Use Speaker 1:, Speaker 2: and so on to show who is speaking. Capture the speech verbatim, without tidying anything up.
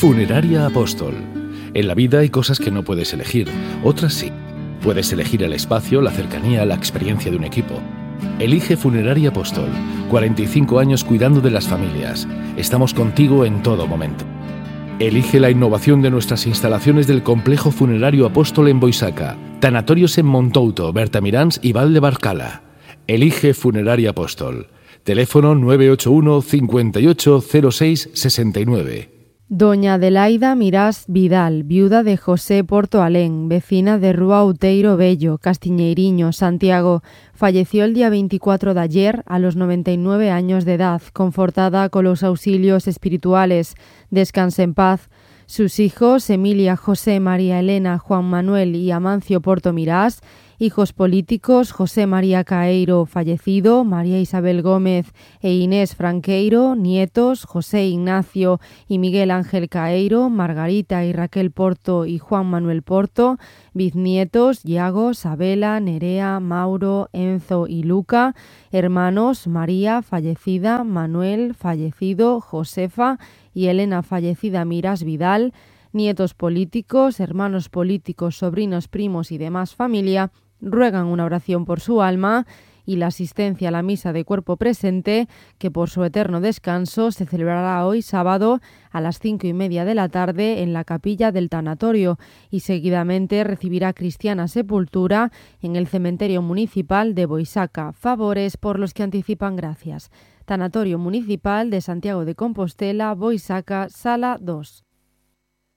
Speaker 1: Funeraria Apóstol. En la vida hay cosas que no puedes elegir, otras sí. Puedes elegir el espacio, la cercanía, la experiencia de un equipo. Elige Funeraria Apóstol. cuarenta y cinco años cuidando de las familias. Estamos contigo en todo momento. Elige la innovación de nuestras instalaciones del Complejo Funerario Apóstol en Boisaca, tanatorios en Montouto, Bertamiráns y Val de Barcala. Elige Funeraria Apóstol. Teléfono nueve ocho uno, cincuenta y ocho, cero seis, sesenta y nueve.
Speaker 2: Doña Adelaida Mirás Vidal, viuda de José Porto Alén, vecina de Rúa Outeiro Bello, Castiñeiriño, Santiago, falleció el día veinticuatro de ayer a los noventa y nueve años de edad, confortada con los auxilios espirituales. Descanse en paz. Sus hijos, Emilia, José, María Elena, Juan Manuel y Amancio Porto Mirás. Hijos políticos, José María Caeiro, fallecido, María Isabel Gómez e Inés Franqueiro. Nietos, José Ignacio y Miguel Ángel Caeiro, Margarita y Raquel Porto y Juan Manuel Porto. Bisnietos, Iago, Sabela, Nerea, Mauro, Enzo y Luca. Hermanos, María, fallecida, Manuel, fallecido, Josefa y Elena, fallecida, Mirás Vidal. Nietos políticos, hermanos políticos, sobrinos, primos y demás familia ruegan una oración por su alma y la asistencia a la misa de cuerpo presente, que por su eterno descanso se celebrará hoy sábado a las cinco y media de la tarde en la capilla del tanatorio y seguidamente recibirá cristiana sepultura en el cementerio municipal de Boisaca. Favores por los que anticipan gracias. Tanatorio Municipal de Santiago de Compostela, Boisaca, Sala dos.